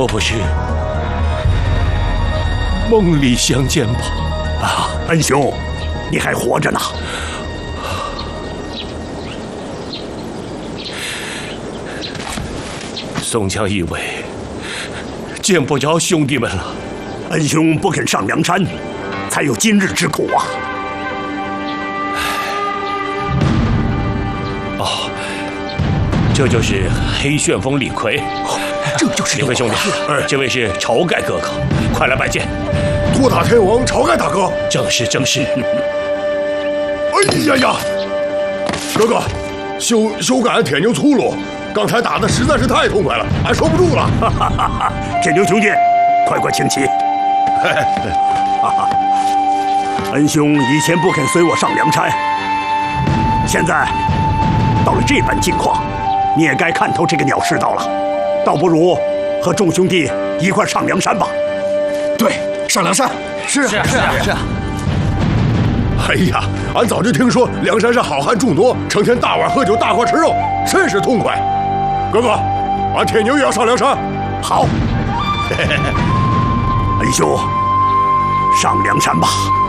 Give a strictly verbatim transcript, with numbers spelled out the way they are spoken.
莫不是梦里相见吧？ 啊，恩兄，你还活着呢。 宋江以为见不着兄弟们了， 恩兄不肯上梁山，才有今日之苦啊！ 哦，这就是黑旋风李逵。 这就是李逵兄弟，这位是晁盖哥哥，快来拜见。 托塔天王晁盖大哥， 正是正是。 哎呀呀，哥哥，修修改铁牛粗鲁，刚才打的实在是太痛快了，俺受不住了。 哈哈哈哈！铁牛兄弟，快快请起。哈哈，恩兄以前不肯随我上梁山，现在到了这般境况，你也该看透这个鸟世道了。倒不如和众兄弟一块上梁山吧。 对，上梁山。 是啊，是啊，是啊。是啊哎呀，俺早就听说梁山上好汉众多，成天大碗喝酒，大块吃肉，甚是痛快。哥哥，俺铁牛也要上梁山。 好，恩兄，上梁山吧。